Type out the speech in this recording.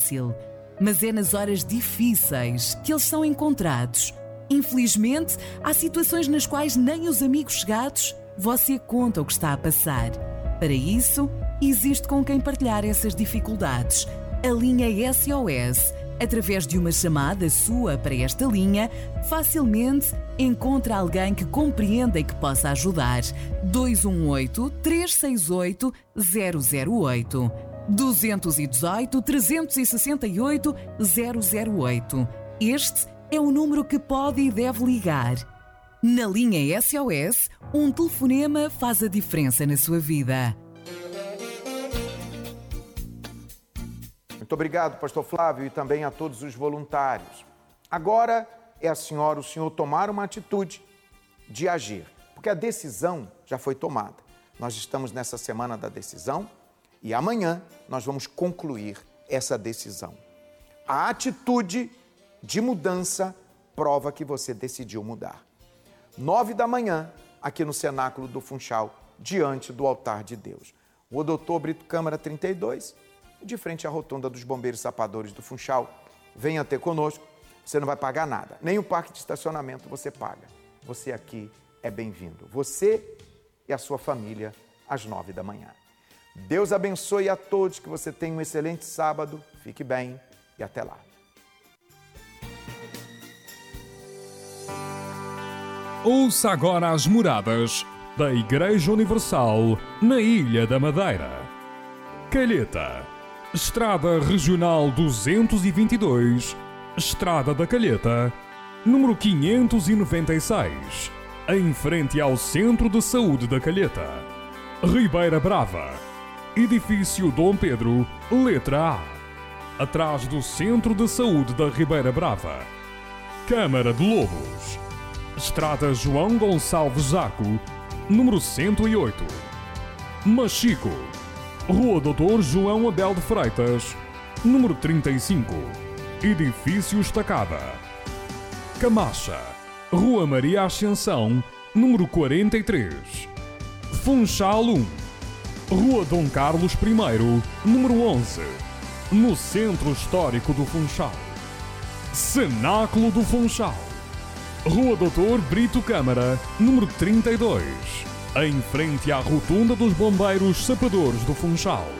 fácil, mas é nas horas difíceis que eles são encontrados. Infelizmente, há situações nas quais nem os amigos chegados você conta o que está a passar. Para isso, existe com quem partilhar essas dificuldades. A linha SOS, através de uma chamada sua para esta linha, facilmente encontra alguém que compreenda e que possa ajudar. 218-368-008. 218-368-008. Este é o número que pode e deve ligar. Na linha SOS, um telefonema faz a diferença na sua vida. Muito obrigado, pastor Flávio, e também a todos os voluntários. Agora é a senhora, o senhor tomar uma atitude de agir, porque a decisão já foi tomada. Nós estamos nessa semana da decisão e amanhã nós vamos concluir essa decisão. A atitude de mudança prova que você decidiu mudar. 9 da manhã, aqui no Cenáculo do Funchal, diante do altar de Deus. O Doutor Brito Câmara 32, de frente à rotunda dos Bombeiros Sapadores do Funchal. Venha ter conosco, você não vai pagar nada. Nem o parque de estacionamento você paga. Você aqui é bem-vindo. Você e a sua família, às 9 da manhã. Deus abençoe a todos, que você tenha um excelente sábado. Fique bem e até lá. Ouça agora as moradas da Igreja Universal na Ilha da Madeira. Calheta, Estrada Regional 222, Estrada da Calheta, número 596, em frente ao Centro de Saúde da Calheta. Ribeira Brava, Edifício Dom Pedro, letra A, atrás do Centro de Saúde da Ribeira Brava. Câmara de Lobos, Estrada João Gonçalves Zaco, número 108. Machico, Rua Doutor João Abel de Freitas, número 35, Edifício Estacada. Camacha, Rua Maria Ascensão, número 43. Funchal 1, Rua Dom Carlos I, número 11, no Centro Histórico do Funchal. Cenáculo do Funchal, Rua Doutor Brito Câmara, número 32, em frente à rotunda dos Bombeiros Sapadores do Funchal.